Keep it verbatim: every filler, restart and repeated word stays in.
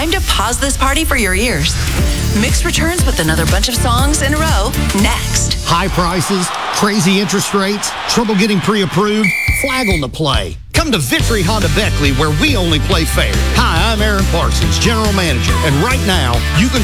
time to pause this party for your ears. Mix returns with another bunch of songs in a row next. High prices, crazy interest rates, trouble getting pre-approved, flag on the play. Come to Victory Honda Beckley, where we only play fair. Hi, I'm Aaron Parsons, General Manager, and right now, you can